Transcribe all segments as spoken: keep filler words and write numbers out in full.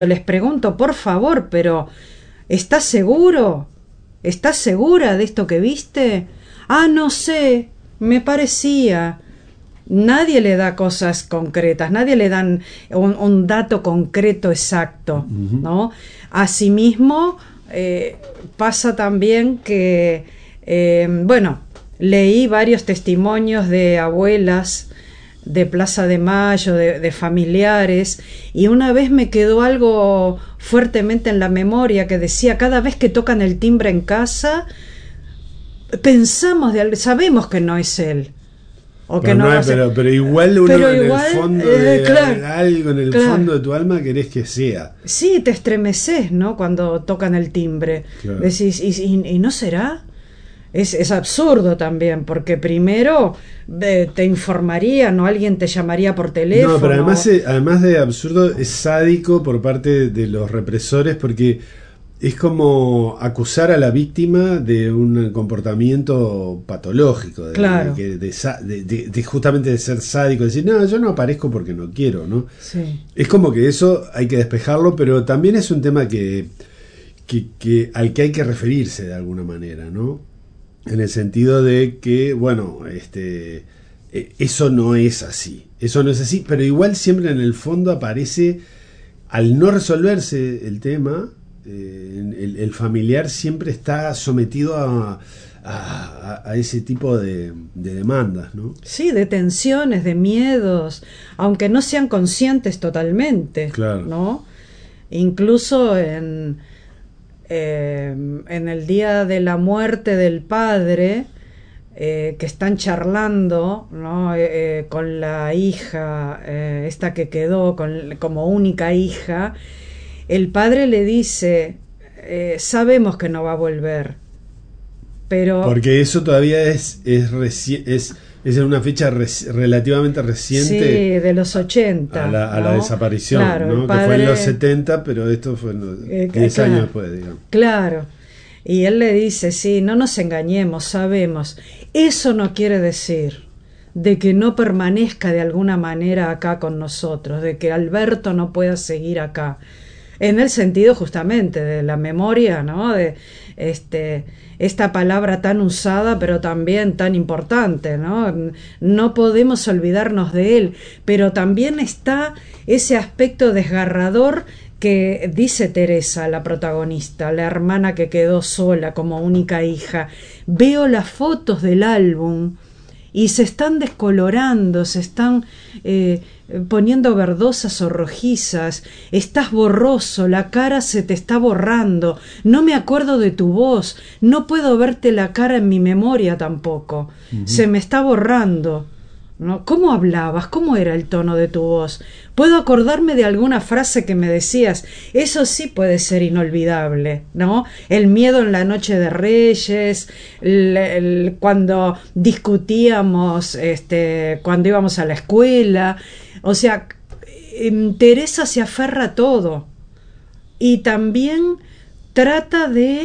les pregunto, por favor, pero ¿estás seguro? ¿Estás segura de esto que viste? Ah, no sé, me parecía. Nadie le da cosas concretas, nadie le dan un, un dato concreto exacto, uh-huh. ¿no? Asimismo, eh, pasa también que, eh, bueno, leí varios testimonios de abuelas de Plaza de Mayo, de, de familiares, y una vez me quedó algo fuertemente en la memoria que decía: cada vez que tocan el timbre en casa, pensamos de, sabemos que no es él. O que pero, no no, pero, pero igual uno pero en igual, el fondo eh, de claro, algo en el claro. fondo de tu alma querés que sea. Sí, te estremeces, ¿no? Cuando tocan el timbre. Claro. Decís, ¿y, y, y no será? Es, es absurdo también, porque primero eh, te informarían o alguien te llamaría por teléfono. No, pero además, además de absurdo, es sádico por parte de los represores, porque es como acusar a la víctima de un comportamiento patológico, de, claro. de, de, de, de, de justamente de ser sádico, decir, no, yo no aparezco porque no quiero, ¿no? Sí. Es como que eso hay que despejarlo, pero también es un tema que, que, que al que hay que referirse de alguna manera, ¿no? En el sentido de que, bueno, este, eso no es así, eso no es así, pero igual siempre en el fondo aparece, al no resolverse el tema, eh, el, el familiar siempre está sometido a, a, a ese tipo de, de demandas, ¿no? Sí, de tensiones, de miedos, aunque no sean conscientes totalmente, claro. ¿no? Incluso en... Eh, en el día de la muerte del padre, eh, que están charlando, ¿no? eh, eh, con la hija, eh, esta que quedó con, como única hija, el padre le dice, eh, sabemos que no va a volver, pero... Porque eso todavía es, es, reci- es, es en una fecha reci- relativamente reciente. Sí, de los ochenta. A la, a ¿no? la desaparición, claro, ¿no? Padre, que fue en los setenta, pero esto fue en los eh, diez claro, años después, digamos. Claro. Y él le dice, sí, no nos engañemos, sabemos. Eso no quiere decir de que no permanezca de alguna manera acá con nosotros, de que Alberto no pueda seguir acá. En el sentido justamente de la memoria, ¿no? De este, esta palabra tan usada, pero también tan importante, ¿no? No podemos olvidarnos de él, pero también está ese aspecto desgarrador que dice Teresa, la protagonista, la hermana que quedó sola como única hija. Veo las fotos del álbum y se están descolorando, se están eh, poniendo verdosas o rojizas, estás borroso, la cara se te está borrando, no me acuerdo de tu voz, no puedo verte la cara en mi memoria tampoco, uh-huh. se me está borrando, ¿no? ¿Cómo hablabas? ¿Cómo era el tono de tu voz? Puedo acordarme de alguna frase que me decías, eso sí puede ser inolvidable, ¿no? El miedo en la noche de Reyes, el, el, cuando discutíamos, este, cuando íbamos a la escuela, o sea, Teresa se aferra a todo y también trata de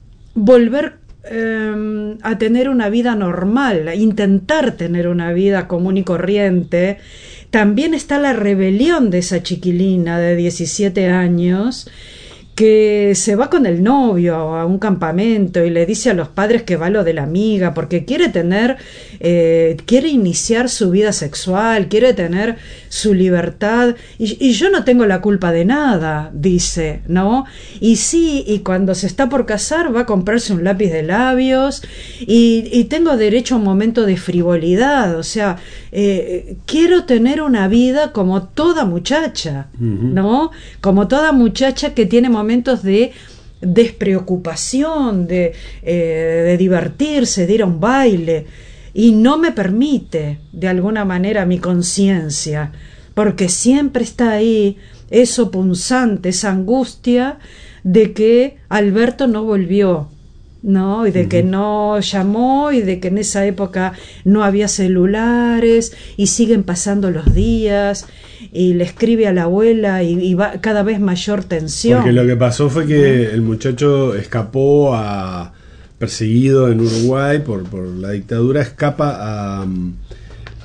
volver Eh, a tener una vida normal, a intentar tener una vida común y corriente. También está la rebelión de esa chiquilina de diecisiete años que se va con el novio a un campamento y le dice a los padres que va lo de la amiga porque quiere tener, eh, quiere iniciar su vida sexual, quiere tener su libertad y, y yo no tengo la culpa de nada, dice, ¿no? Y sí, y cuando se está por casar va a comprarse un lápiz de labios y, y tengo derecho a un momento de frivolidad, o sea, eh, quiero tener una vida como toda muchacha, uh-huh. ¿no? Como toda muchacha que tiene momentos momentos de despreocupación, de, eh, de divertirse, de ir a un baile, y no me permite de alguna manera mi conciencia, porque siempre está ahí eso punzante, esa angustia de que Alberto no volvió, ¿no? Y de uh-huh. que no llamó y de que en esa época no había celulares y siguen pasando los días y le escribe a la abuela y, y va cada vez mayor tensión. Porque lo que pasó fue que el muchacho escapó a perseguido en Uruguay por, por la dictadura, escapa a,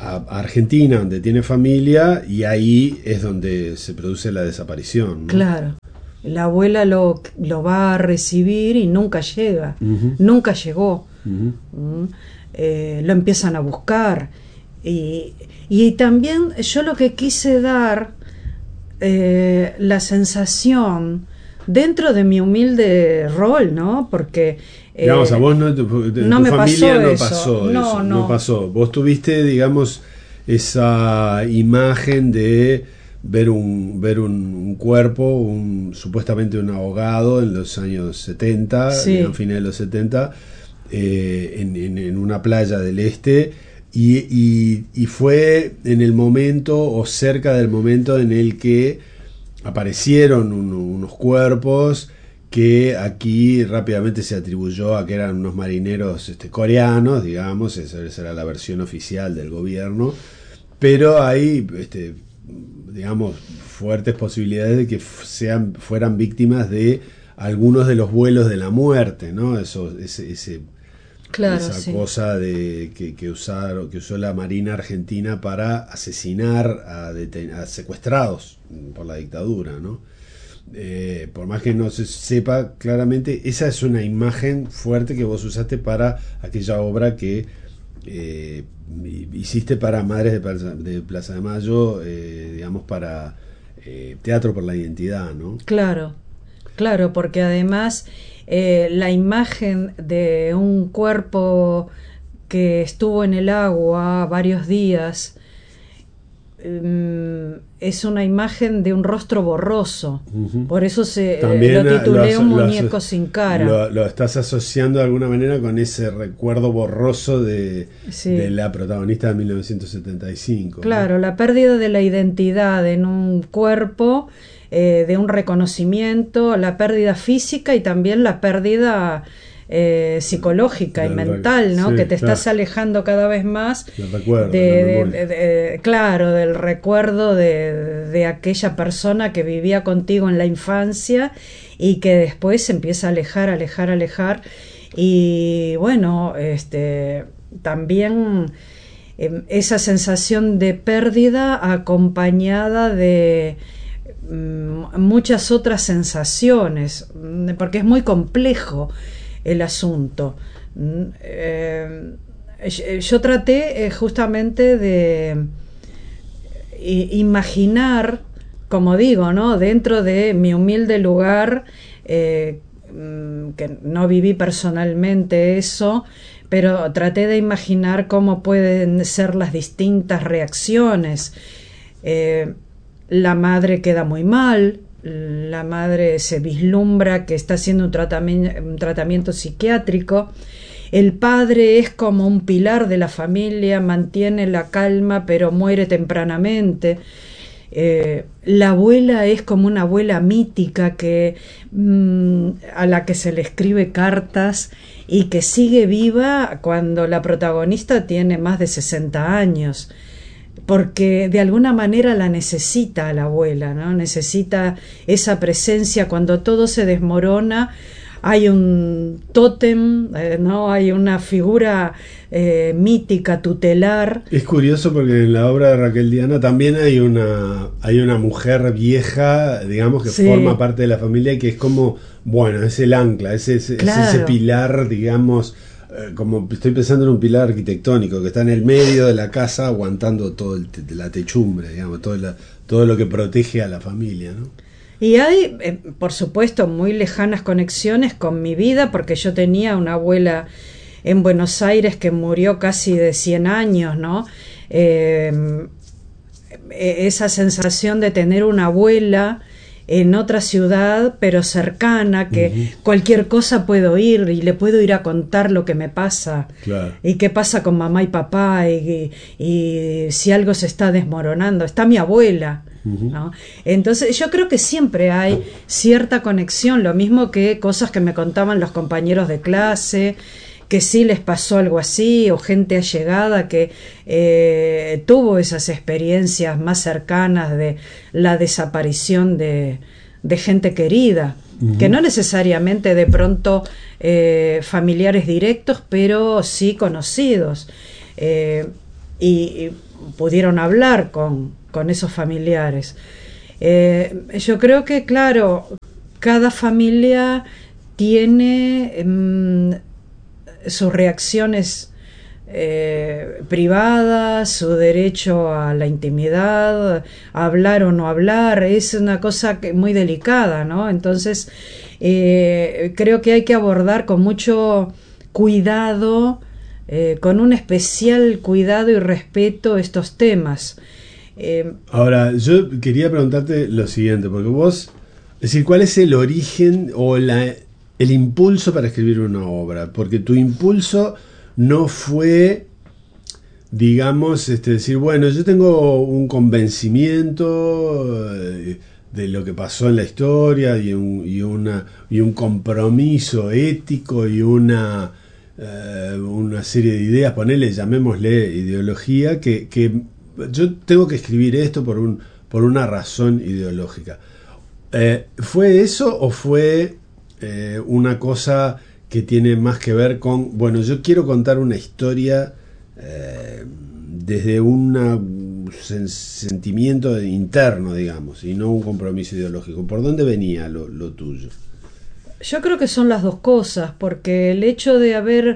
a, a Argentina, donde tiene familia, y ahí es donde se produce la desaparición, ¿no? Claro. La abuela lo, lo va a recibir y nunca llega, uh-huh. nunca llegó. Uh-huh. ¿Mm? Eh, lo empiezan a buscar. Y, y también yo lo que quise dar, eh, la sensación, dentro de mi humilde rol, ¿no? Porque... Eh, digamos, a vos no, tu, no tu me familia pasó no eso. pasó no, eso, no. no pasó. Vos tuviste, digamos, esa imagen de ver un ver un, un cuerpo, un supuestamente un ahogado en los años setenta, sí. a fines de los setenta, eh, en, en, en una playa del este, y, y, y fue en el momento o cerca del momento en el que aparecieron un, unos cuerpos que aquí rápidamente se atribuyó a que eran unos marineros este, coreanos, digamos, esa, esa era la versión oficial del gobierno, pero hay, este, digamos, fuertes posibilidades de que sean, fueran víctimas de algunos de los vuelos de la muerte, ¿no? Eso, ese, ese, claro, esa sí. cosa de que, que, usaron, que usó la Marina Argentina para asesinar a, deten- a secuestrados por la dictadura, ¿no? Eh, por más que no se sepa claramente, esa es una imagen fuerte que vos usaste para aquella obra que eh, hiciste para Madres de Plaza de, Plaza de Mayo, eh, digamos, para eh, Teatro por la Identidad, ¿no? Claro, claro, porque además eh, la imagen de un cuerpo que estuvo en el agua varios días eh, es una imagen de un rostro borroso. Uh-huh. Por eso se También lo titulé lo, Un lo, muñeco lo, sin cara. Lo, lo estás asociando de alguna manera con ese recuerdo borroso de, sí. de la protagonista de mil novecientos setenta y cinco. Claro, ¿no? La pérdida de la identidad en un cuerpo, eh, de un reconocimiento, la pérdida física y también la pérdida eh, psicológica del y mental, ¿no? Sí, que te claro. estás alejando cada vez más recuerdo, de, de, de, de, claro, del recuerdo de, de aquella persona que vivía contigo en la infancia y que después se empieza a alejar, alejar, alejar. Y bueno, este también eh, esa sensación de pérdida acompañada de mm, muchas otras sensaciones, porque es muy complejo el asunto. Eh, yo traté eh, justamente de eh, imaginar, como digo, ¿no? Dentro de mi humilde lugar, eh, que no viví personalmente eso, pero traté de imaginar cómo pueden ser las distintas reacciones. Eh, la madre queda muy mal, la madre se vislumbra que está haciendo un tratamiento, un tratamiento psiquiátrico. El padre es como un pilar de la familia, mantiene la calma pero muere tempranamente. Eh, la abuela es como una abuela mítica que mmm, a la que se le escribe cartas y que sigue viva cuando la protagonista tiene más de sesenta años, porque de alguna manera la necesita a la abuela, ¿no? Necesita esa presencia cuando todo se desmorona. Hay un tótem, eh, ¿no? Hay una figura eh, mítica, tutelar. Es curioso porque en la obra de Raquel Diana también hay una hay una mujer vieja, digamos, que sí. forma parte de la familia y que es como, bueno, es el ancla, es, es, claro. es ese pilar, digamos, eh, como estoy pensando en un pilar arquitectónico que está en el medio de la casa aguantando todo el, la techumbre, digamos, todo, la, todo lo que protege a la familia, ¿no? Y hay, eh, por supuesto, muy lejanas conexiones con mi vida, porque yo tenía una abuela en Buenos Aires que murió casi de cien años, ¿no? Eh, esa sensación de tener una abuela en otra ciudad, pero cercana, que uh-huh. cualquier cosa puedo ir y le puedo ir a contar lo que me pasa. Claro. Y qué pasa con mamá y papá, y, y, y si algo se está desmoronando. Está mi abuela. ¿No? Entonces yo creo que siempre hay cierta conexión, lo mismo que cosas que me contaban los compañeros de clase, que sí les pasó algo así, o gente allegada que eh, tuvo esas experiencias más cercanas de la desaparición de, de gente querida, uh-huh. que no necesariamente de pronto eh, familiares directos, pero sí conocidos. Eh, y, y pudieron hablar con, con esos familiares. Eh, yo creo que, claro, cada familia tiene mm, sus reacciones eh, privadas, su derecho a la intimidad, a hablar o no hablar, es una cosa que, muy delicada, ¿no? Entonces, eh, creo que hay que abordar con mucho cuidado, eh, con un especial cuidado y respeto estos temas. Eh, Ahora, yo quería preguntarte lo siguiente, porque vos, es decir, ¿cuál es el origen o la, el impulso para escribir una obra? Porque tu impulso no fue, digamos, este, decir, bueno, yo tengo un convencimiento de, de lo que pasó en la historia y un, y una, y un compromiso ético y una, uh, una serie de ideas, ponele, llamémosle ideología, que, que yo tengo que escribir esto por, un, por una razón ideológica. Eh, ¿Fue eso o fue eh, una cosa que tiene más que ver con, bueno, yo quiero contar una historia eh, desde un sen- sentimiento interno, digamos, y no un compromiso ideológico? ¿Por dónde venía lo, lo tuyo? Yo creo que son las dos cosas, porque el hecho de haber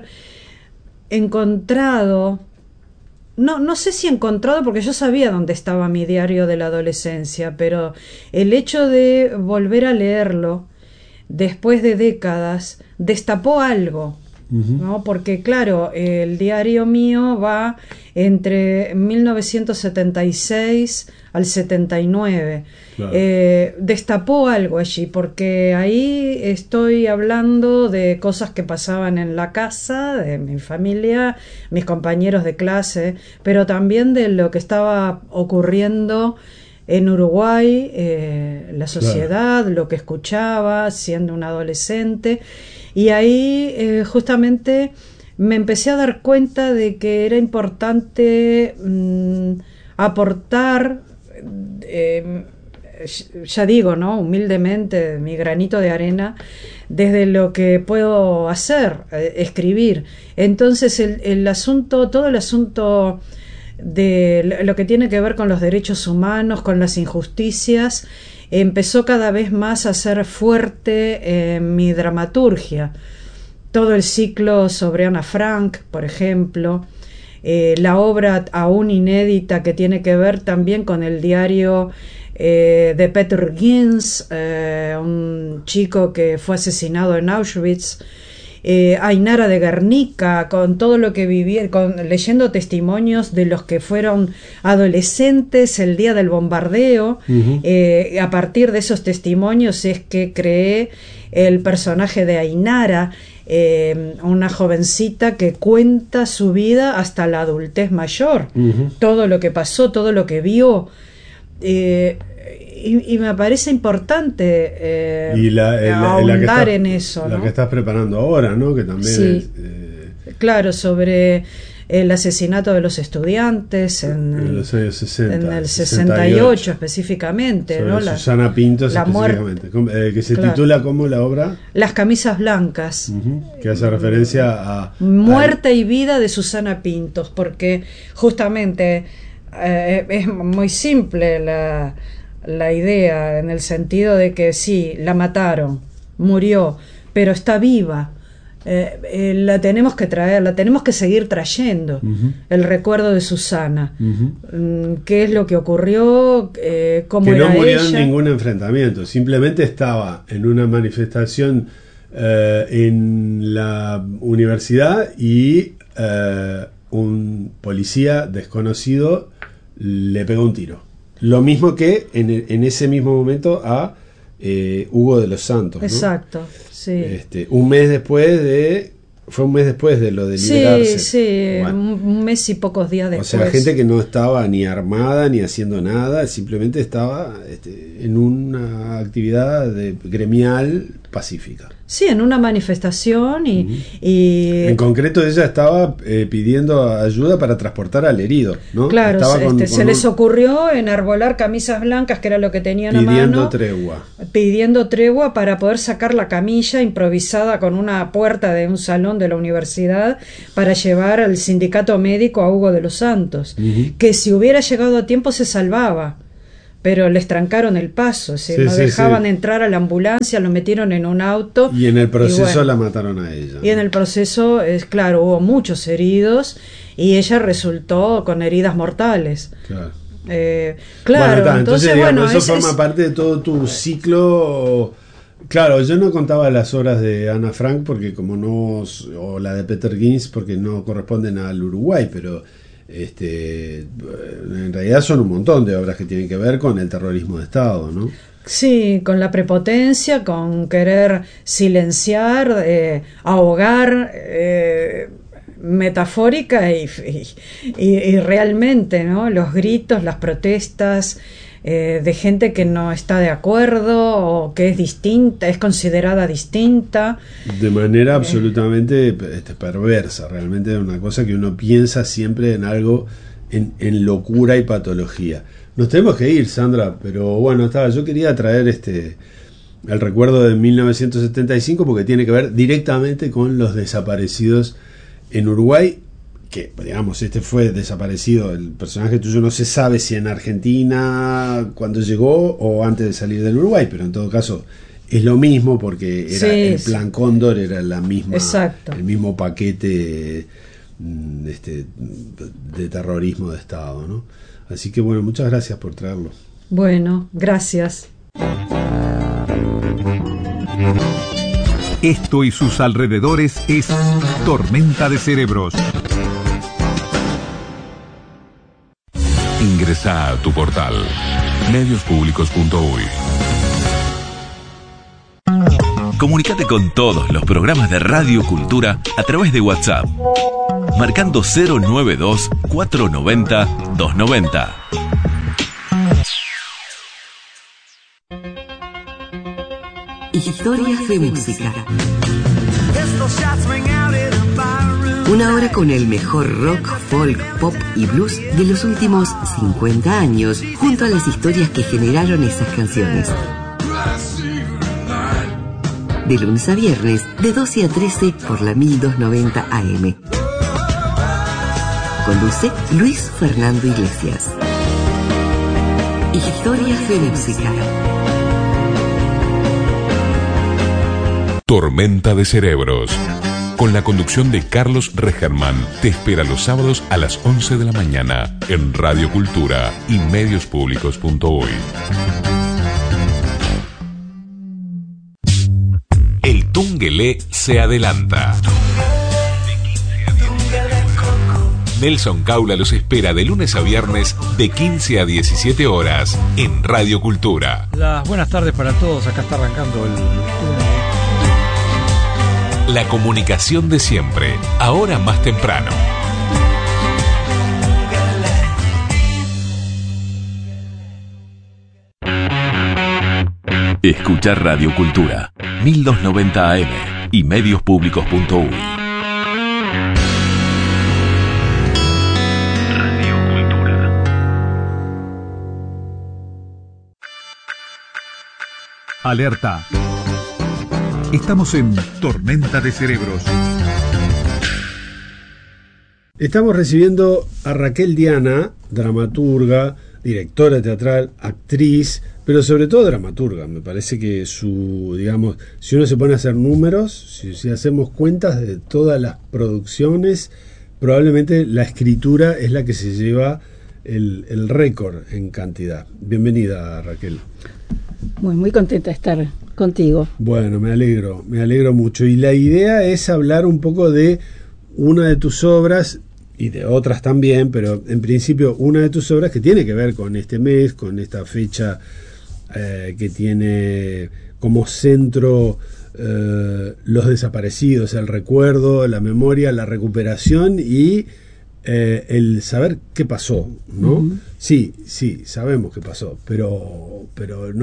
encontrado, no, no sé si encontrado, porque yo sabía dónde estaba mi diario de la adolescencia, pero el hecho de volver a leerlo después de décadas destapó algo, uh-huh. ¿no? Porque claro, el diario mío va entre mil novecientos setenta y seis al setenta y nueve. Claro. Eh, destapó algo allí, porque ahí estoy hablando de cosas que pasaban en la casa, de mi familia, mis compañeros de clase, pero también de lo que estaba ocurriendo en Uruguay, eh, la sociedad, claro. Lo que escuchaba siendo un adolescente, y ahí eh, justamente me empecé a dar cuenta de que era importante mmm, aportar, eh, ya digo, ¿no? Humildemente, mi granito de arena, desde lo que puedo hacer, eh, escribir. Entonces el, el asunto, todo el asunto de lo que tiene que ver con los derechos humanos, con las injusticias, empezó cada vez más a ser fuerte en mi dramaturgia. Todo el ciclo sobre Ana Frank, por ejemplo, eh, la obra aún inédita que tiene que ver también con el diario eh, de Peter Ginz, eh, un chico que fue asesinado en Auschwitz. Eh, Ainara de Guernica, con todo lo que viví, con, leyendo testimonios de los que fueron adolescentes el día del bombardeo. Uh-huh. Eh, a partir de esos testimonios es que creé el personaje de Ainara, eh, una jovencita que cuenta su vida hasta la adultez mayor, uh-huh. Todo lo que pasó, todo lo que vio. Eh, Y, y me parece importante eh, y la, el, ahondar la está, en eso, la ¿no? que estás preparando ahora, ¿no? Que también sí. es, eh... claro, sobre el asesinato de los estudiantes en, en los años sesenta, en el sesenta y ocho específicamente, sobre ¿no? Susana Pintos la específicamente, muer- eh, que se claro. titula como la obra Las camisas blancas, uh-huh. que hace referencia a Muerte a... y vida de Susana Pintos, porque justamente eh, es muy simple la la idea, en el sentido de que sí, la mataron, murió, pero está viva. Eh, eh, la tenemos que traer, la tenemos que seguir trayendo, uh-huh. El recuerdo de Susana, uh-huh. qué es lo que ocurrió, eh, cómo que era no murió ella. en ningún enfrentamiento, simplemente estaba en una manifestación eh, en la universidad y eh, un policía desconocido le pegó un tiro. Lo mismo que en, en ese mismo momento a eh, Hugo de los Santos, ¿no? Exacto, sí. Este, un mes después de... Fue un mes después de lo de liberarse. Sí, sí, bueno, un mes y pocos días después. O sea, gente que no estaba ni armada ni haciendo nada, simplemente estaba este, en una actividad de, gremial pacífica. Sí, en una manifestación y... Uh-huh. y en concreto ella estaba eh, pidiendo ayuda para transportar al herido, ¿no? Claro, estaba con, este, con se un, les ocurrió enarbolar camisas blancas, que era lo que tenían a mano. pidiendo tregua. Pidiendo tregua para poder sacar la camilla improvisada con una puerta de un salón de la universidad para llevar al sindicato médico a Hugo de los Santos, uh-huh. que si hubiera llegado a tiempo se salvaba. Pero les trancaron el paso, ¿sí? Sí, no sí, dejaban sí. entrar a la ambulancia, lo metieron en un auto. Y en el proceso bueno, la mataron a ella. Y en el proceso, es claro, hubo muchos heridos y ella resultó con heridas mortales. Claro. Eh, claro, bueno, está, entonces, entonces digamos, bueno, eso es, forma es... parte de todo tu ciclo. Claro, yo no contaba las obras de Ana Frank porque como no, o la de Peter Ginz porque no corresponden al Uruguay, pero este en realidad son un montón de obras que tienen que ver con el terrorismo de Estado, ¿no? Sí, con la prepotencia, con querer silenciar, eh, ahogar, eh, metafórica y, y, y realmente, ¿no? Los gritos, las protestas eh, de gente que no está de acuerdo o que es distinta, es considerada distinta. De manera absolutamente este, perversa, realmente es una cosa que uno piensa siempre en algo, en, en locura y patología. Nos tenemos que ir, Sandra, pero bueno, estaba, yo quería traer este el recuerdo de mil novecientos setenta y cinco porque tiene que ver directamente con los desaparecidos en Uruguay, que digamos, este fue desaparecido, el personaje tuyo no se sabe si en Argentina cuando llegó o antes de salir del Uruguay, pero en todo caso es lo mismo porque era sí, el Plan Cóndor era la misma, exacto. el mismo paquete este, de terrorismo de Estado, ¿no? Así que bueno, muchas gracias por traerlo. Bueno, gracias. Esto y sus alrededores es Tormenta de Cerebros. Ingresa a tu portal medios públicos punto uy. Comunicate con todos los programas de Radio Cultura a través de WhatsApp, marcando cero noventa y dos, cuatrocientos noventa, doscientos noventa. Historias de música. Una hora con el mejor rock, folk, pop y blues de los últimos cincuenta años, junto a las historias que generaron esas canciones. De lunes a viernes, de doce a trece por la mil doscientos noventa A M. Conduce Luis Fernando Iglesias. Historias de música. Tormenta de Cerebros, con la conducción de Carlos Regerman, te espera los sábados a las once de la mañana en Radio Cultura y medios públicos punto uy. El Tungelé se adelanta. Nelson Caula los espera de lunes a viernes de quince a diecisiete horas en Radio Cultura. Las buenas tardes para todos, acá está arrancando el Tungelé. La comunicación de siempre, ahora más temprano. Escuchar Radio Cultura, mil doscientos noventa A M y medios públicos punto uy. Radio Cultura. Alerta. Estamos en Tormenta de Cerebros. Estamos recibiendo a Raquel Diana, dramaturga, directora teatral, actriz, pero sobre todo dramaturga. Me parece que su, digamos, si uno se pone a hacer números, si, si hacemos cuentas de todas las producciones, probablemente la escritura es la que se lleva el, el récord en cantidad. Bienvenida, Raquel. Muy, muy contenta de estar contigo. Bueno, me alegro, me alegro mucho. Y la idea es hablar un poco de una de tus obras y de otras también, pero en principio una de tus obras que tiene que ver con este mes, con esta fecha eh, que tiene como centro eh, los desaparecidos, el recuerdo, la memoria, la recuperación y eh, el saber qué pasó, ¿no? Uh-huh. Sí, sí, sabemos qué pasó, pero, pero no.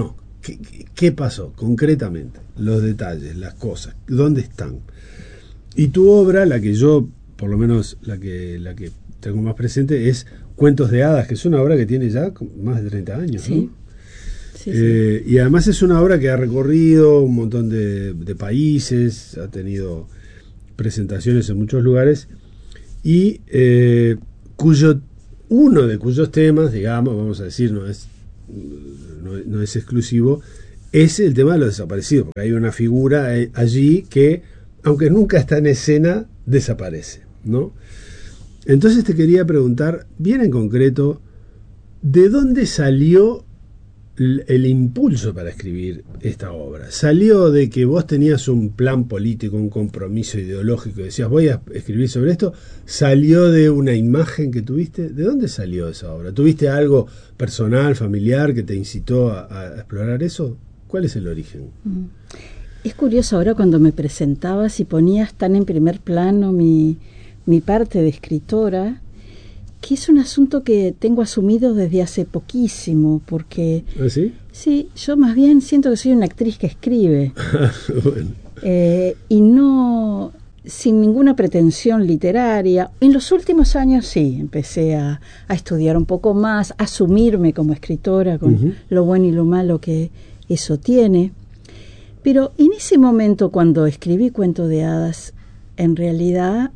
¿Qué, qué pasó concretamente? Los detalles, las cosas, ¿dónde están? Y tu obra, la que yo, por lo menos la que, la que tengo más presente, es Cuentos de Hadas, que es una obra que tiene ya más de treinta años, sí. ¿no? Sí, eh, sí. Y además es una obra que ha recorrido un montón de, de países, ha tenido presentaciones en muchos lugares, y eh, cuyo uno de cuyos temas, digamos, vamos a decir, no es, no, no es exclusivo, es el tema de los desaparecidos, porque hay una figura allí que, aunque nunca está en escena, desaparece, ¿no? Entonces te quería preguntar, bien en concreto, ¿de dónde salió el, el impulso para escribir esta obra? ¿Salió de que vos tenías un plan político, un compromiso ideológico, y decías, voy a escribir sobre esto? ¿Salió de una imagen que tuviste? ¿De dónde salió esa obra? ¿Tuviste algo personal, familiar, que te incitó a, a explorar eso? ¿Cuál es el origen? Es curioso ahora cuando me presentabas y ponías tan en primer plano mi, mi parte de escritora, que es un asunto que tengo asumido desde hace poquísimo, porque... ¿Ah, sí? Sí, yo más bien siento que soy una actriz que escribe. Bueno. eh, y no... sin ninguna pretensión literaria. En los últimos años sí, empecé a, a estudiar un poco más, a asumirme como escritora con uh-huh. lo bueno y lo malo que eso tiene. Pero en ese momento, cuando escribí Cuento de Hadas, en realidad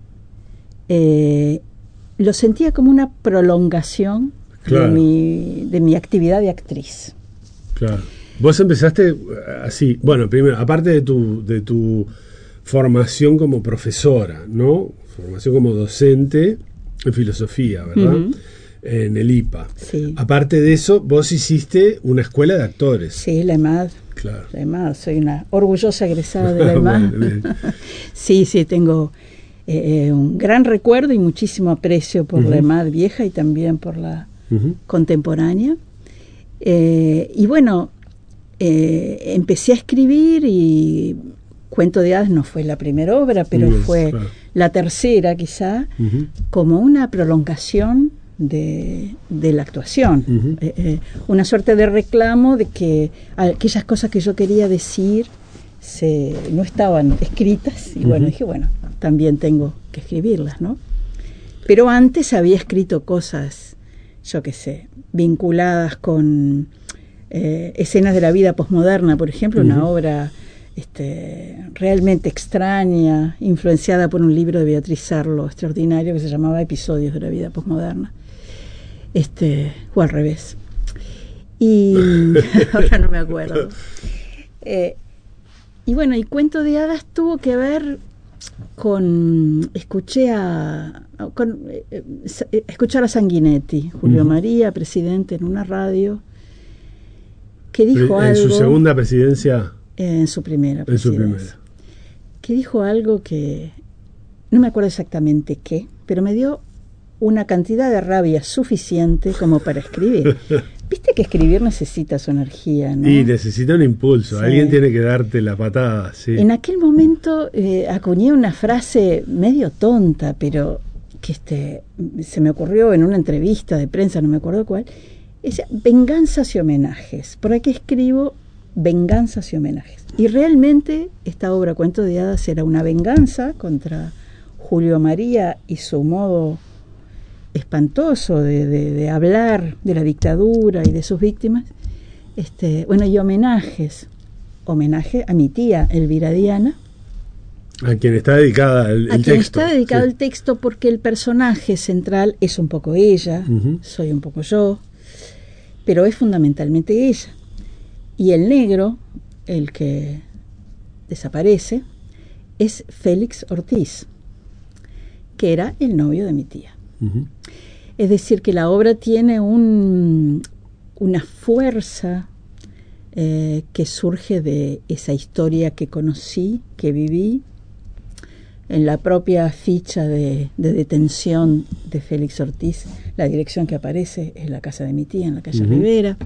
eh, lo sentía como una prolongación claro. de, mi, de mi actividad de actriz. Claro. Vos empezaste así, bueno, primero, aparte de tu... de tu formación como profesora, ¿no? Formación como docente en filosofía, ¿verdad? Uh-huh. En el I P A. Sí. Aparte de eso, vos hiciste una escuela de actores. Sí, la EMAD. Claro. La EMAD, soy una orgullosa egresada de la EMAD. Bueno, sí, sí, tengo eh, un gran recuerdo y muchísimo aprecio por uh-huh. la EMAD vieja y también por la uh-huh. contemporánea. Eh, y bueno, eh, empecé a escribir y... Cuento de Hadas no fue la primera obra, pero yes, fue claro. la tercera quizá, uh-huh. como una prolongación de, de la actuación. Uh-huh. Eh, eh, una suerte de reclamo de que aquellas cosas que yo quería decir se, no estaban escritas. Y uh-huh. bueno, dije, bueno, también tengo que escribirlas, ¿no? Pero antes había escrito cosas, yo qué sé, vinculadas con eh, escenas de la vida posmoderna, por ejemplo, uh-huh. una obra... Este, realmente extraña, influenciada por un libro de Beatriz Sarlo extraordinario que se llamaba Episodios de la vida posmoderna, este, o al revés, y ahora no me acuerdo. Eh, y bueno, y Cuento de Hadas tuvo que ver con escuché a con, eh, escuchar a Sanguinetti, Julio uh-huh. María, presidente en una radio, que dijo en algo su segunda presidencia. En su primera En su primera. Que dijo algo que no me acuerdo exactamente qué, pero me dio una cantidad de rabia suficiente como para escribir. Viste que escribir necesita su energía, ¿no? Y necesita un impulso, sí. Alguien tiene que darte la patada, sí. En aquel momento eh, acuñé una frase medio tonta, pero que este, se me ocurrió en una entrevista de prensa, no me acuerdo cuál. Es venganzas y homenajes. ¿Por qué escribo venganzas y homenajes? Y realmente esta obra Cuento de Hadas era una venganza contra Julio María y su modo espantoso de, de, de hablar de la dictadura y de sus víctimas. Este, bueno, y homenajes. Homenaje a mi tía Elvira Diana. A quien está dedicada el, el a texto. A quien está dedicado sí. el texto, porque el personaje central es un poco ella, uh-huh. soy un poco yo, pero es fundamentalmente ella. Y el negro, el que desaparece, es Félix Ortiz, que era el novio de mi tía. Uh-huh. Es decir, que la obra tiene un, una fuerza eh, que surge de esa historia que conocí, que viví. En la propia ficha de, de detención de Félix Ortiz, la dirección que aparece es la casa de mi tía en la calle uh-huh. Rivera.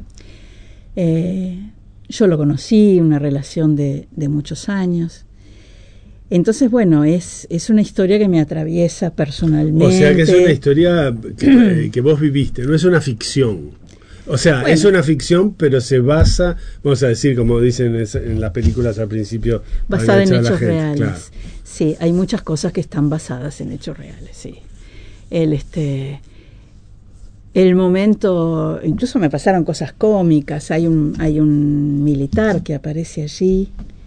Eh, yo lo conocí, una relación de, de muchos años. Entonces, bueno, es, es una historia que me atraviesa personalmente. O sea que es una historia que, que vos viviste, no es una ficción. O sea, Bueno. es una ficción, pero se basa, vamos a decir, como dicen en las películas al principio, basada en enganchar a la hechos gente, reales. claro. Sí, hay muchas cosas que están basadas en hechos reales, sí. El este el momento, incluso me pasaron cosas cómicas, hay un hay un militar que aparece allí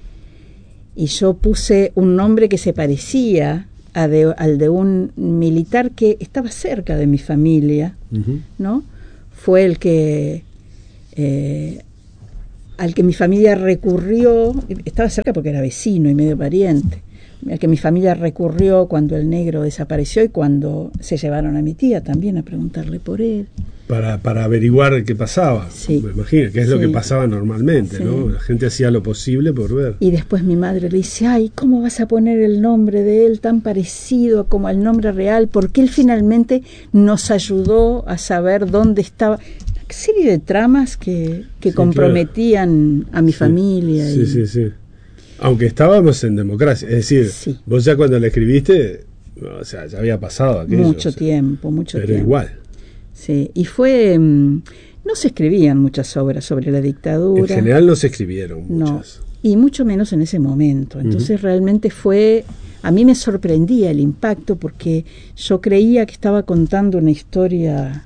y yo puse un nombre que se parecía a de, al de un militar que estaba cerca de mi familia, Uh-huh. ¿no? Fue el que eh, al que mi familia recurrió, estaba cerca porque era vecino y medio pariente, al que mi familia recurrió cuando el negro desapareció y cuando se llevaron a mi tía también a preguntarle por él. Para, para averiguar qué pasaba, Sí. me imagino, que es lo Sí. que pasaba normalmente, Sí. ¿no? La gente hacía lo posible por ver. Y después mi madre le dice, ay, ¿cómo vas a poner el nombre de él tan parecido como al nombre real? Porque él finalmente nos ayudó a saber dónde estaba. Una serie de tramas que, que Sí, comprometían claro. a mi Sí. familia. Sí, y, sí, sí. Aunque estábamos en democracia, es decir, Sí. vos ya cuando le escribiste, o sea, ya había pasado aquello. mucho o sea, tiempo, mucho pero tiempo. igual. Sí, y fue... mm, no se escribían muchas obras sobre la En dictadura. general no se escribieron No, muchas. y mucho menos en ese momento. Entonces realmente fue, a mí me sorprendía el impacto porque yo creía que estaba contando una historia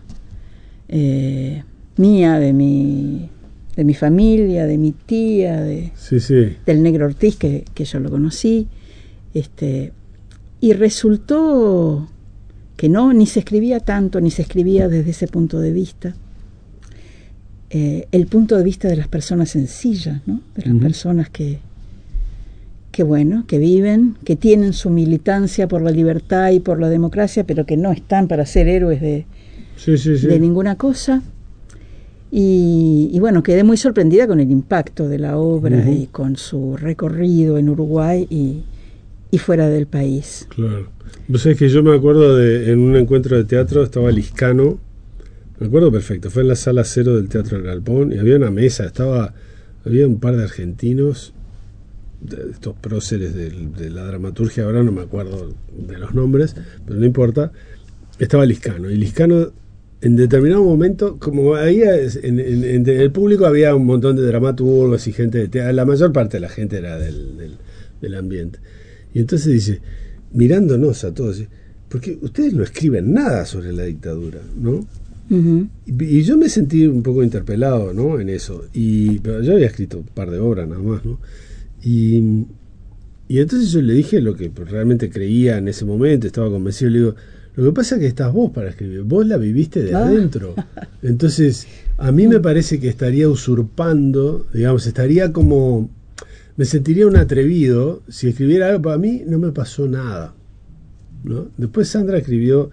eh, mía, de mi, de mi familia, de mi tía, de, Sí, sí. del negro Ortiz, que, que yo lo conocí, este, y resultó que no, ni se escribía tanto, ni se escribía desde ese punto de vista. Eh, el punto de vista de las personas sencillas, ¿no? De las Ujú. personas que, que, bueno, que viven, que tienen su militancia por la libertad y por la democracia, pero que no están para ser héroes de, Sí, sí, sí. de ninguna cosa. Y, y bueno, quedé muy sorprendida con el impacto de la obra Ujú. y con su recorrido en Uruguay y, y fuera del país. Claro. Vos sabés que yo me acuerdo de, en un encuentro de teatro estaba Liscano, me acuerdo perfecto, fue en la sala cero del Teatro del Galpón y había una mesa, estaba, había un par de argentinos, de estos próceres del- de, la dramaturgia, ahora no me acuerdo de los nombres, pero no importa, estaba Liscano, y Liscano en determinado momento, como había en, en- en el público había un montón de dramaturgos y gente de teatro, la mayor parte de la gente era del, del, del ambiente, y entonces dice, mirándonos a todos, porque ustedes no escriben nada sobre la dictadura, ¿no? Ujú. Y, y yo me sentí un poco interpelado, ¿no? En eso. Y pero yo había escrito un par de obras nada más, ¿no? Y, y entonces yo le dije lo que realmente creía en ese momento, estaba convencido, le digo, lo que pasa es que estás vos para escribir, vos la viviste de Ah. adentro. Entonces, a mí me parece que estaría usurpando, digamos, estaría como... Me sentiría un atrevido si escribiera algo. Para mí no me pasó nada, ¿no? Después Sandra escribió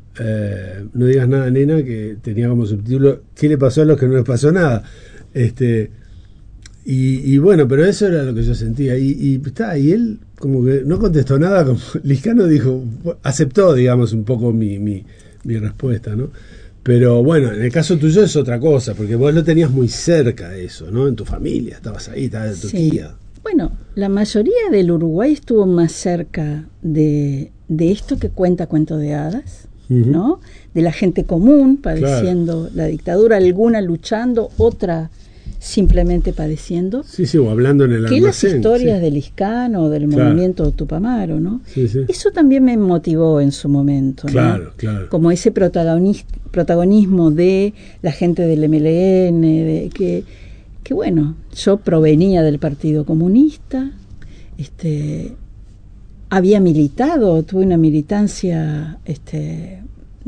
eh, No digas nada, nena, que tenía como subtítulo ¿Qué le pasó a los que no les pasó nada? Este, y, y bueno, pero eso era lo que yo sentía. Y, y, está, y él como que no contestó nada, como Liscano dijo, aceptó, digamos, un poco mi, mi, mi respuesta, ¿no? Pero bueno, en el caso tuyo es otra cosa, porque vos lo tenías muy cerca de eso, ¿no? En tu familia, estabas ahí, estabas en tu Sí. tía. Bueno, la mayoría del Uruguay estuvo más cerca de, de esto que cuenta Cuento de Hadas, Ujú. ¿no? De la gente común padeciendo la dictadura, alguna luchando, otra simplemente padeciendo, Sí, sí, o hablando en el que las almacén. historias sí. del Liscano o del Claro. movimiento Tupamaro, ¿no? Sí, sí. Eso también me motivó en su momento, ¿no? Claro, claro. Como ese protagonis- protagonismo de la gente del M L N, de que, que bueno, yo provenía del Partido Comunista, este, había militado, tuve una militancia, este,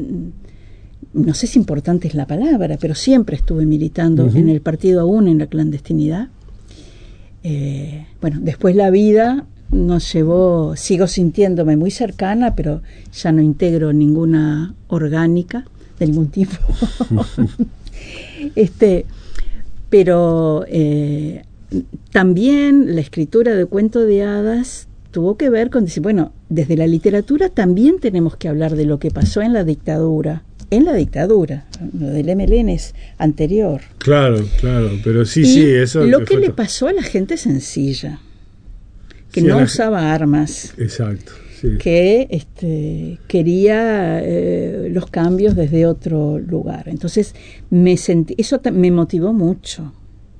mm, no sé si importante es la palabra, pero siempre estuve militando Ujú. en el partido aún en la clandestinidad. Eh, bueno, después la vida nos llevó, sigo sintiéndome muy cercana, pero ya no integro ninguna orgánica de ningún tipo. este, pero eh, también la escritura de Cuento de Hadas tuvo que ver con decir, bueno, desde la literatura también tenemos que hablar de lo que pasó en la dictadura. En la dictadura, lo del M L N es anterior. Claro, claro, pero sí, Y sí, eso... lo que fue le to- pasó a la gente sencilla, que Sí, a no la- usaba armas, Exacto, sí. que este, quería eh, los cambios desde otro lugar. Entonces me sentí, eso me motivó mucho.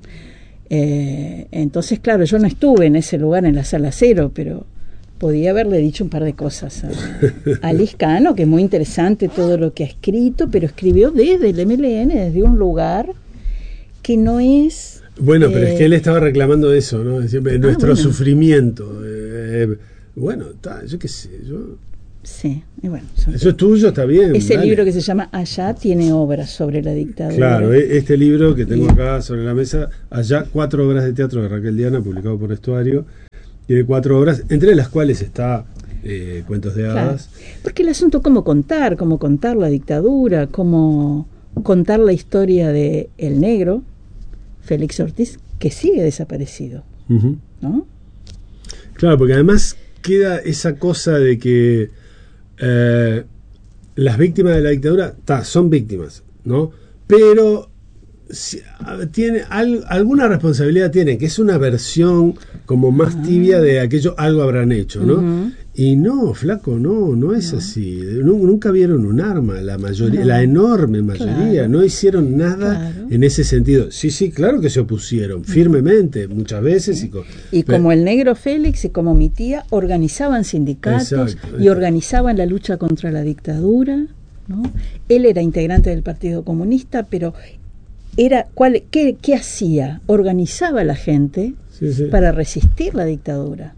Eh, entonces, claro, yo no estuve en ese lugar, en la sala cero, pero podía haberle dicho un par de cosas a, a Liscano, que es muy interesante todo lo que ha escrito, pero escribió desde el M L N, desde un lugar que no es... Bueno, pero eh, es que él estaba reclamando eso, ¿no? Decir, nuestro ah, bueno. sufrimiento. Eh, bueno, ta, yo qué sé, yo... Sí, y bueno, son, eso es tuyo, está bien. ese dale. libro que se llama Allá tiene obras sobre la dictadura. Claro, este libro que tengo acá sobre la mesa, Allá, cuatro obras de teatro de Raquel Diana, publicado por Estuario, tiene cuatro obras, entre las cuales está eh, Cuentos de Hadas. Claro, porque el asunto cómo contar, cómo contar la dictadura, cómo contar la historia de El Negro, Félix Ortiz, que sigue desaparecido, Uh-huh. ¿no? Claro, porque además queda esa cosa de que eh, las víctimas de la dictadura ta, son víctimas, ¿no? Pero si, tiene al, alguna responsabilidad tienen, que es una versión como más tibia de aquello, algo habrán hecho, ¿no? Uh-huh. Y no, flaco, no, no es No. así. No, nunca vieron un arma, la mayoría, No. la enorme mayoría, Claro. no hicieron nada Claro. en ese sentido. Sí, sí, claro que se opusieron, firmemente, muchas veces. Sí. Y, con, Y como el negro Félix y como mi tía organizaban sindicatos Exacto, y exacto. organizaban la lucha contra la dictadura, ¿no? Él era integrante del Partido Comunista, pero era ¿cuál, qué, qué hacía? Organizaba a la gente sí, sí. para resistir la dictadura.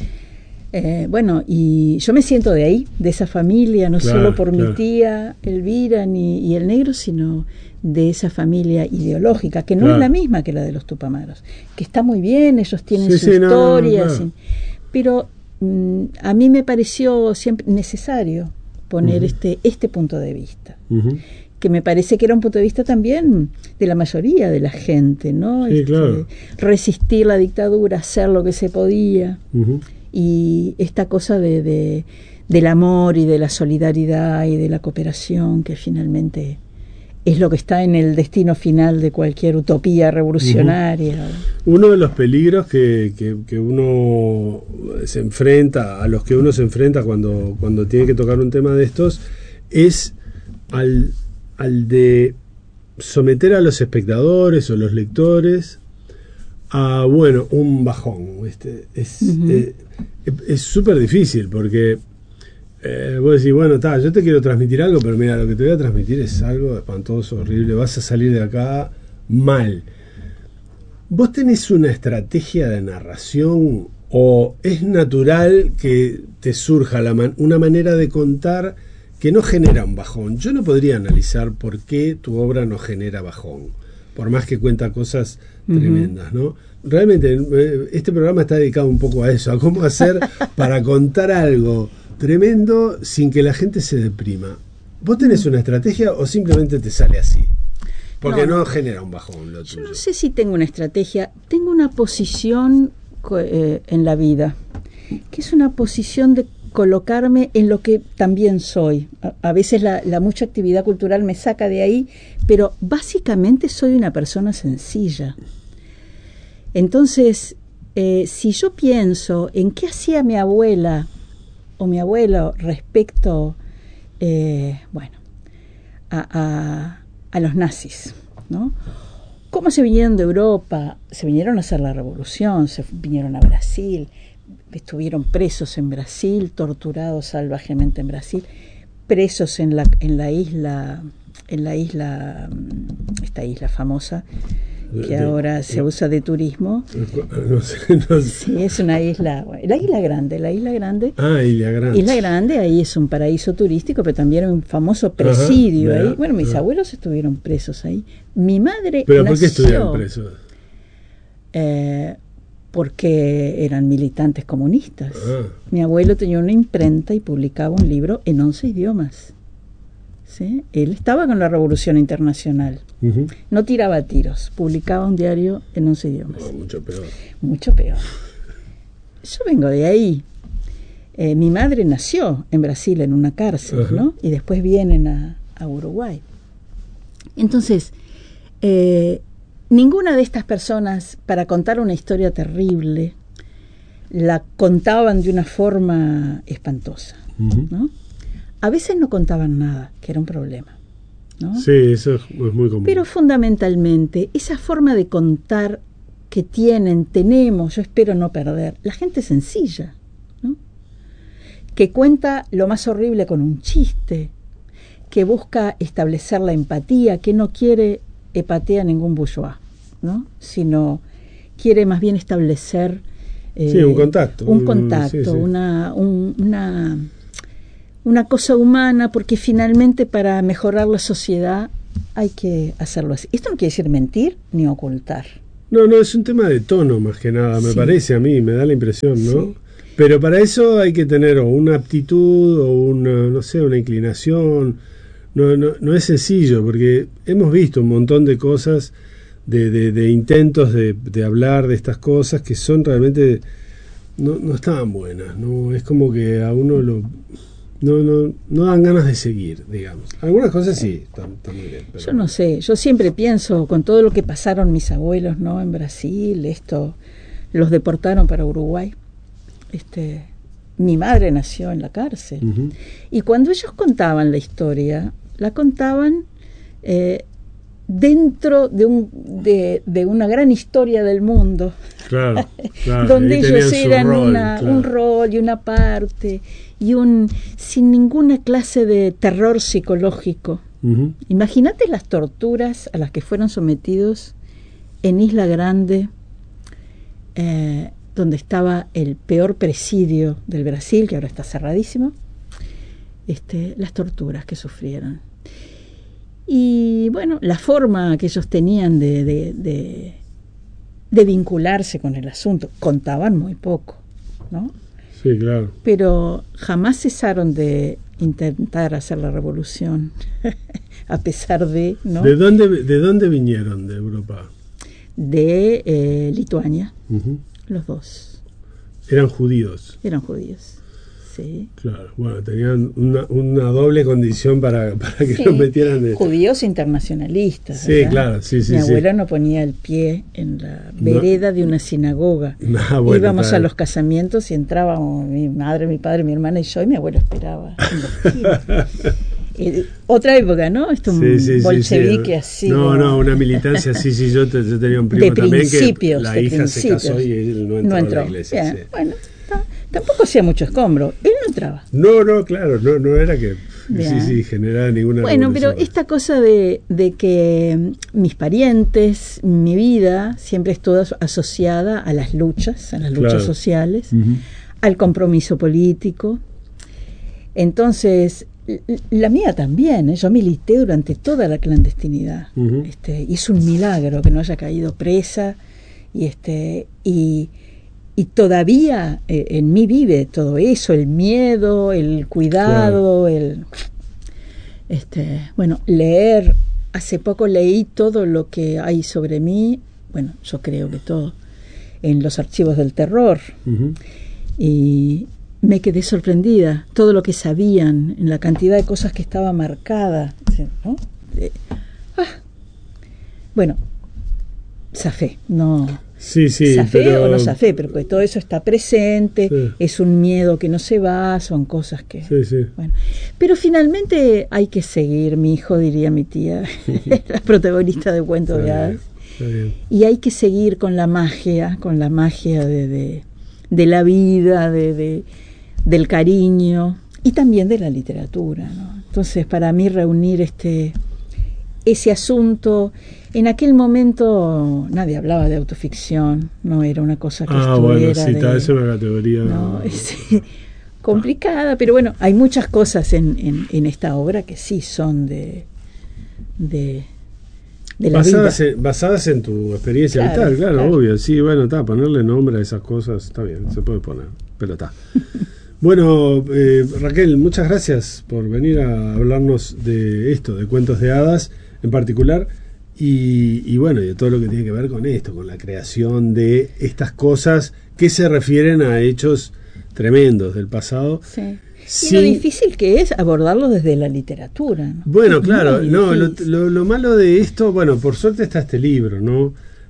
Eh, bueno, y yo me siento de ahí, de esa familia, no Claro, solo por claro. mi tía Elvira ni, y el negro, sino de esa familia ideológica, que no Claro. es la misma que la de los Tupamaros, que está muy bien, ellos tienen Sí, su sí, no, no, no, historia, claro. sin- pero mm, a mí me pareció siempre necesario poner Ujú. este, este punto de vista, Ujú. que me parece que era un punto de vista también de la mayoría de la gente, ¿no? Sí, claro. Resistir la dictadura, hacer lo que se podía. Ujú. Y esta cosa de, de del amor y de la solidaridad y de la cooperación, que finalmente es lo que está en el destino final de cualquier utopía revolucionaria. Uno de los peligros que, que, que uno se enfrenta, a los que uno se enfrenta cuando, cuando tiene que tocar un tema de estos, es al, al de someter a los espectadores o los lectores a, bueno, un bajón. Este, es Ujú. eh, es súper difícil porque eh, vos decís, bueno, ta, yo te quiero transmitir algo, pero mira, lo que te voy a transmitir es algo espantoso, horrible, vas a salir de acá mal. ¿Vos tenés una estrategia de narración o es natural que te surja la man- una manera de contar que no genera un bajón? Yo no podría analizar por qué tu obra no genera bajón, por más que cuenta cosas tremendas, ¿no? Realmente eh, este programa está dedicado un poco a eso, a cómo hacer para contar algo tremendo sin que la gente se deprima. ¿Vos tenés una estrategia o simplemente te sale así? Porque no, No, no genera un bajón lo Yo tuyo. no sé si tengo una estrategia, tengo una posición co- eh, en la vida, que es una posición de colocarme en lo que también soy. A, a veces la, la mucha actividad cultural me saca de ahí, pero básicamente soy una persona sencilla. Entonces, eh, si yo pienso en qué hacía mi abuela o mi abuelo respecto, eh, bueno, a, a, a los nazis, ¿no? ¿Cómo se vinieron de Europa? Se vinieron a hacer la revolución, se vinieron a Brasil, estuvieron presos en Brasil, torturados salvajemente en Brasil, presos en la, en la isla, en la isla, esta isla famosa, que ahora se usa de turismo. No sé, no sé. Sí, es una isla, la isla grande, la isla grande. Ah, Isla Grande. Isla Grande, ahí es un paraíso turístico, pero también hay un famoso presidio Ajá, ahí. mira, Bueno, mis ajá. abuelos estuvieron presos ahí. Mi madre ¿Pero por nació, qué estuvieron presos? eh, porque eran militantes comunistas. Ah. Mi abuelo tenía una imprenta y publicaba un libro en once idiomas. ¿Sí? Él estaba con la Revolución Internacional. Ujú. No tiraba tiros, publicaba un diario en once idiomas. No, mucho peor. Mucho peor. Yo vengo de ahí. Eh, mi madre nació en Brasil en una cárcel, Ajá. ¿no? Y después vienen a, a Uruguay. Entonces, eh, ninguna de estas personas, para contar una historia terrible, la contaban de una forma espantosa, uh-huh. ¿no? A veces no contaban nada, que era un problema, ¿no? Sí, eso es muy común. Pero fundamentalmente, esa forma de contar que tienen, tenemos, yo espero no perder, la gente sencilla, ¿no? Que cuenta lo más horrible con un chiste, que busca establecer la empatía, que no quiere epatea a ningún bourgeois, ¿no? Sino quiere más bien establecer eh, sí, un contacto, un contacto, sí, sí. Una, un, una, una cosa humana, porque finalmente para mejorar la sociedad hay que hacerlo así. Esto no quiere decir mentir ni ocultar. No, no, es un tema de tono más que nada, me sí. parece a mí, me da la impresión, ¿no? Sí. Pero para eso hay que tener o una aptitud o una, no sé, una inclinación. No, no, no es sencillo, porque hemos visto un montón de cosas, de, de, de intentos de, de hablar de estas cosas que son realmente, no, no estaban buenas, no es como que a uno lo no, no, no dan ganas de seguir, digamos. Algunas cosas sí, están, están muy bien. Pero... Yo no sé, yo siempre pienso, con todo lo que pasaron mis abuelos, ¿no? En Brasil, esto, los deportaron para Uruguay, este... Mi madre nació en la cárcel. Uh-huh. Y cuando ellos contaban la historia, la contaban eh, dentro de, un, de, de una gran historia del mundo. Claro, claro. Donde ellos eran rol, una, claro. un rol y una parte, y un sin ninguna clase de terror psicológico. Uh-huh. Imagínate las torturas a las que fueron sometidos en Isla Grande, eh, donde estaba el peor presidio del Brasil, que ahora está cerradísimo, este, las torturas que sufrieron. Y bueno, la forma que ellos tenían de, de, de, de vincularse con el asunto, contaban muy poco, ¿no? Sí, claro. Pero jamás cesaron de intentar hacer la revolución, a pesar de... ¿no? ¿De dónde, de dónde vinieron de Europa? De eh, Lituania. Uh-huh. Los dos. ¿Eran judíos? Eran judíos, sí. Claro, bueno, tenían una, una doble condición para, para que sí. los metieran de... Judíos internacionalistas. Sí, ¿verdad? Claro, sí, sí. Mi abuela sí. no ponía el pie en la vereda no. de una sinagoga. No, bueno, íbamos claro. a los casamientos y entrábamos mi madre, mi padre, mi hermana y yo, y mi abuelo esperaba. Eh, otra época, ¿no? Esto sí, sí, bolchevique sí, sí. así. No, no, una militancia, sí, sí, yo, te, yo tenía un primo de también que la hija principios. se casó y él no entró, no entró. a la iglesia. Bien, sí. Bueno, no, tampoco hacía mucho escombro, él no entraba. No, no, claro, no, no era que Bien. sí, sí, generara ninguna Bueno, pero esta cosa de, de que mis parientes, mi vida, siempre estuvo asociada a las luchas, a las luchas claro. sociales, uh-huh. al compromiso político. Entonces... La mía también, ¿eh? Yo milité durante toda la clandestinidad. Uh-huh. Este, y es un milagro que no haya caído presa y este y, y todavía eh, en mí vive todo eso, el miedo, el cuidado, claro. el este bueno, leer. Hace poco leí todo lo que hay sobre mí, bueno, yo creo que todo, en los archivos del terror. Uh-huh. Y me quedé sorprendida, todo lo que sabían, en la cantidad de cosas que estaba marcada, ¿no? Eh, ah. Bueno, zafé, no. Sí, sí. Zafé pero... o no zafé, pero que todo eso está presente, sí. es un miedo que no se va, son cosas que. Sí, sí. Bueno, pero finalmente hay que seguir, mi hijo diría mi tía, la protagonista de Cuento de Hadas, y hay que seguir con la magia, con la magia de, de, de la vida, de, de del cariño y también de la literatura, ¿no? Entonces, para mí reunir este ese asunto, en aquel momento nadie hablaba de autoficción, no era una cosa que ah, estuviera bueno, sí, de, tal vez es una categoría no, es, complicada, pero bueno, hay muchas cosas en, en, en esta obra que sí son de de, de la basadas vida. En, basadas en tu experiencia claro, vital, claro, claro, obvio, sí, bueno, está, ponerle nombre a esas cosas, está bien, se puede poner, pero está. Bueno, eh, Raquel, muchas gracias por venir a hablarnos de esto, de Cuentos de Hadas en particular, y, y bueno, y de todo lo que tiene que ver con esto, con la creación de estas cosas que se refieren a hechos tremendos del pasado. Sí. Sí. Y lo difícil que es abordarlo desde la literatura, ¿no? Bueno, claro, no, lo, lo, lo malo de esto, bueno, por suerte está este libro, ¿no?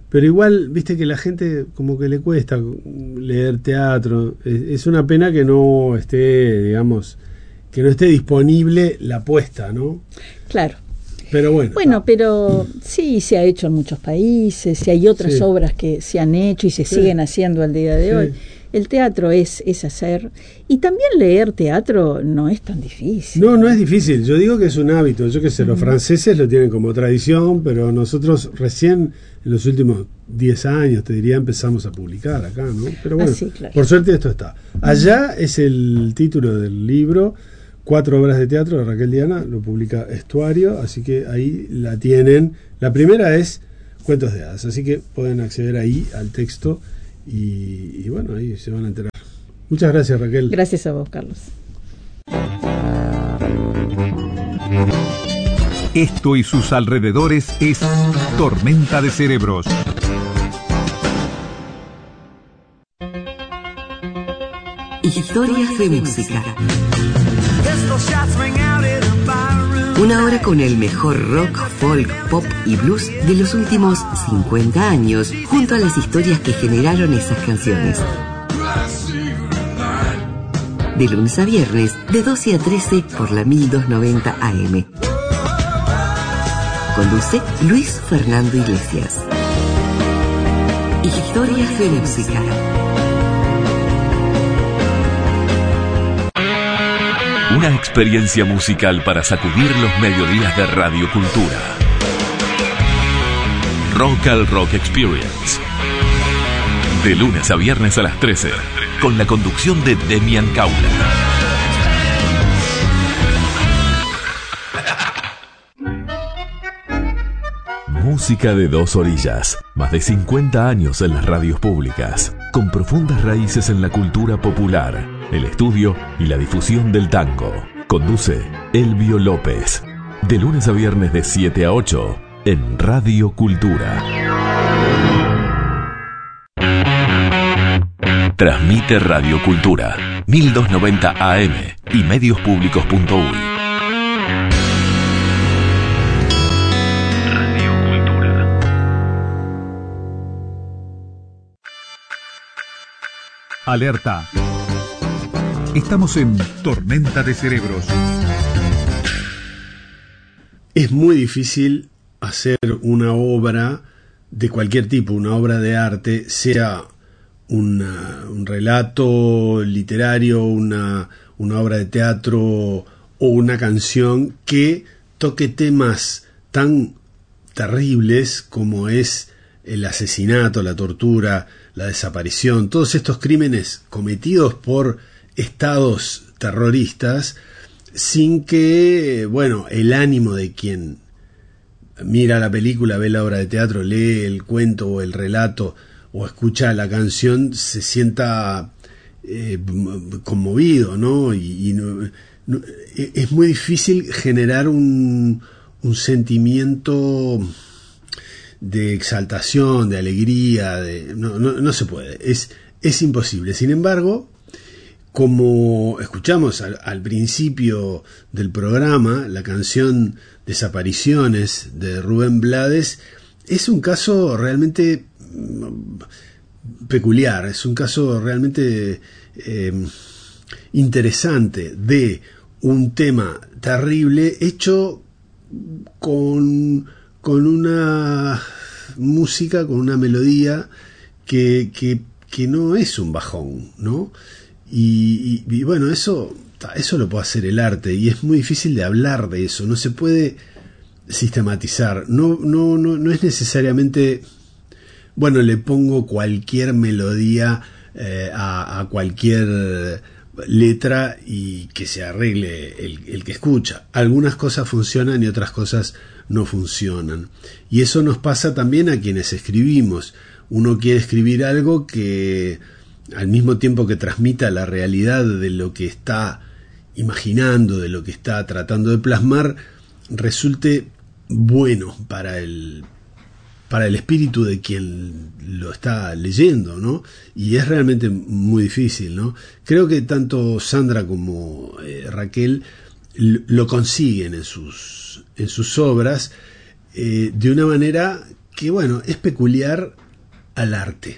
pero igual, viste que la gente como que le cuesta leer teatro. Es, es una pena que no esté, digamos, que no esté disponible la apuesta, ¿no? Claro. Pero bueno. Bueno, está. Pero sí se ha hecho en muchos países, y hay otras sí. obras que se han hecho y se sí. siguen haciendo al día de sí. hoy. El teatro es, es hacer, y también leer teatro no es tan difícil. No, no es difícil, yo digo que es un hábito, yo qué sé, uh-huh. los franceses lo tienen como tradición, pero nosotros recién en los últimos diez años, te diría, empezamos a publicar acá, ¿no? Pero bueno, ah, sí, claro. por suerte esto está. Allá uh-huh. es el título del libro, Cuatro obras de teatro de Raquel Diana, lo publica Estuario, así que ahí la tienen. La primera es Cuentos de hadas, así que pueden acceder ahí al texto. Y, y bueno, ahí se van a enterar. Muchas gracias, Raquel. Gracias a vos, Carlos. Esto y sus alrededores es Tormenta de Cerebros. Historias de música. Una hora con el mejor rock, folk, pop y blues de los últimos cincuenta años, junto a las historias que generaron esas canciones. De lunes a viernes, de doce a trece por la mil doscientos noventa A M. Conduce Luis Fernando Iglesias. Historias de música. Una experiencia musical para sacudir los mediodías de Radio Cultura. Rock al Rock Experience. De lunes a viernes a las trece, con la conducción de Demian Caula. Música de dos orillas. Más de cincuenta años en las radios públicas, con profundas raíces en la cultura popular, el estudio y la difusión del tango. Conduce Elvio López. De lunes a viernes de siete a ocho en Radio Cultura. Transmite Radio Cultura mil doscientos noventa A M y medios públicos punto uy. Radio Cultura. Alerta. Estamos en Tormenta de Cerebros. Es muy difícil hacer una obra de cualquier tipo, una obra de arte, sea una, un relato literario, una, una obra de teatro o una canción que toque temas tan terribles como es el asesinato, la tortura, la desaparición, todos estos crímenes cometidos por estados terroristas, sin que, bueno, el ánimo de quien mira la película, ve la obra de teatro, lee el cuento o el relato o escucha la canción, se sienta eh, conmovido, ¿no? Y, y no, no, es muy difícil generar un, un sentimiento de exaltación, de alegría, de, no, no, no se puede, es, es imposible. Sin embargo, como escuchamos al, al principio del programa, la canción Desapariciones de Rubén Blades es un caso realmente peculiar, es un caso realmente eh, interesante de un tema terrible hecho con, con una música, con una melodía que, que, que no es un bajón, ¿no? Y, y, y bueno, eso, eso lo puede hacer el arte, y es muy difícil de hablar de eso, no se puede sistematizar, no, no, no, no es necesariamente, bueno, le pongo cualquier melodía eh, a, a cualquier letra y que se arregle el, el que escucha. Algunas cosas funcionan y otras cosas no funcionan, y eso nos pasa también a quienes escribimos. Uno quiere escribir algo que al mismo tiempo que transmita la realidad de lo que está imaginando, de lo que está tratando de plasmar, resulte bueno para el, para el espíritu de quien lo está leyendo, ¿no? Y es realmente muy difícil, ¿no? Creo que tanto Sandra como eh, Raquel lo consiguen en sus, en sus obras eh, de una manera que, bueno, es peculiar al arte.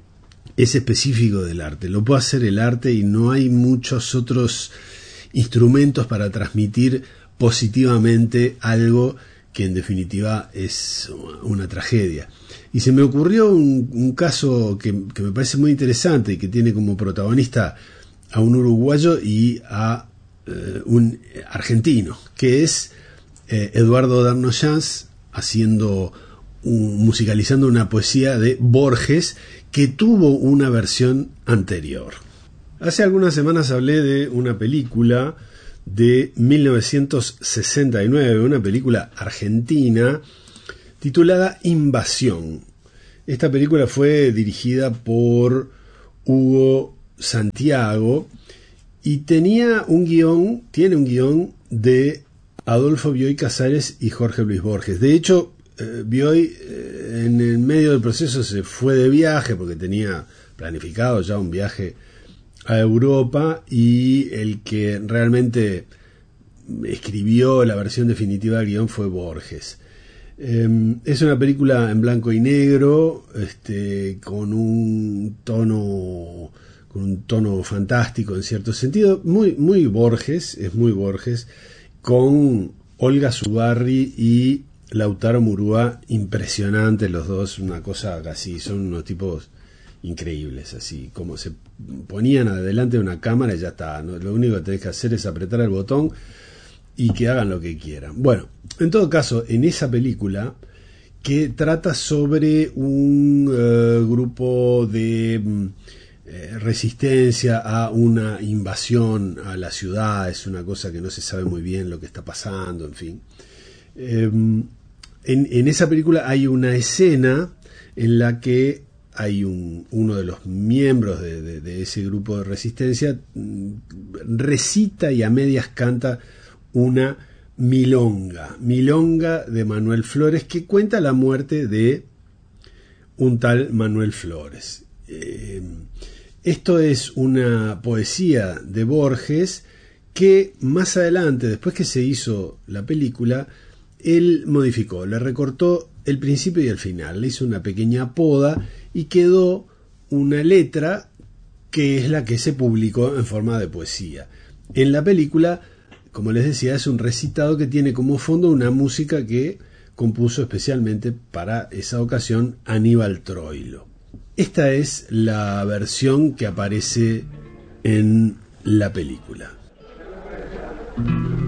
Es específico del arte. Lo puede hacer el arte y no hay muchos otros instrumentos para transmitir positivamente algo que en definitiva es una tragedia. Y se me ocurrió un, un caso que, que me parece muy interesante y que tiene como protagonista a un uruguayo y a eh, un argentino, que es eh, Eduardo Darnoyans haciendo un, musicalizando una poesía de Borges que tuvo una versión anterior. Hace algunas semanas hablé de una película de mil novecientos sesenta y nueve, una película argentina titulada Invasión. Esta película fue dirigida por Hugo Santiago y tenía un guión, tiene un guión de Adolfo Bioy Casares y Jorge Luis Borges. De hecho, eh, Bioy eh, en el medio del proceso se fue de viaje porque tenía planificado ya un viaje a Europa, y el que realmente escribió la versión definitiva del guión fue Borges. Eh, es una película en blanco y negro, este, con un tono con un tono fantástico en cierto sentido, muy, muy Borges, es muy Borges, con Olga Zubarry y Lautaro Murúa, impresionantes los dos, una cosa casi, son unos tipos increíbles, así como se ponían adelante de una cámara y ya está, ¿no? Lo único que tenés que hacer es apretar el botón y que hagan lo que quieran. Bueno, en todo caso, en esa película, que trata sobre un uh, grupo de uh, resistencia a una invasión a la ciudad, es una cosa que no se sabe muy bien lo que está pasando, en fin. Um, en, en esa película hay una escena en la que hay un, uno de los miembros de, de, de ese grupo de resistencia recita y a medias canta una milonga, milonga de Manuel Flores, que cuenta la muerte de un tal Manuel Flores. Eh, esto es una poesía de Borges que más adelante, después que se hizo la película, él modificó, le recortó el principio y el final, le hizo una pequeña poda y quedó una letra que es la que se publicó en forma de poesía. En la película, como les decía, es un recitado que tiene como fondo una música que compuso especialmente para esa ocasión Aníbal Troilo. Esta es la versión que aparece en la película.